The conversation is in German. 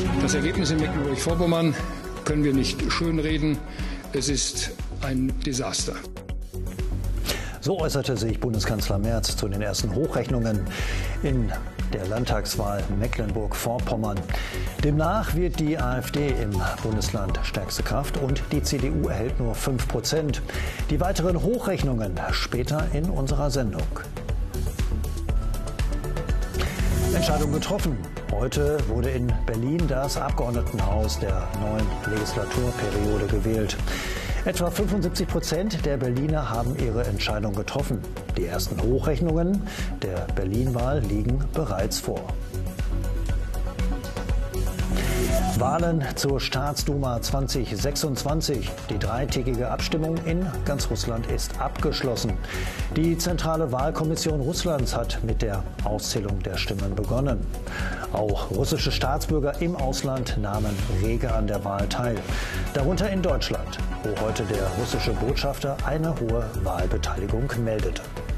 Das Ergebnis in Mecklenburg-Vorpommern können wir nicht schönreden. Es ist ein Desaster. So äußerte sich Bundeskanzler Merz zu den ersten Hochrechnungen in der Landtagswahl Mecklenburg-Vorpommern. Demnach wird die AfD im Bundesland stärkste Kraft und die CDU erhält nur 5%. Die weiteren Hochrechnungen später in unserer Sendung. Entscheidung getroffen. Heute wurde in Berlin das Abgeordnetenhaus der neuen Legislaturperiode gewählt. Etwa 75% der Berliner haben ihre Entscheidung getroffen. Die ersten Hochrechnungen der Berlin-Wahl liegen bereits vor. Wahlen zur Staatsduma 2026. Die dreitägige Abstimmung in ganz Russland ist abgeschlossen. Die Zentrale Wahlkommission Russlands hat mit der Auszählung der Stimmen begonnen. Auch russische Staatsbürger im Ausland nahmen rege an der Wahl teil. Darunter in Deutschland, wo heute der russische Botschafter eine hohe Wahlbeteiligung meldete.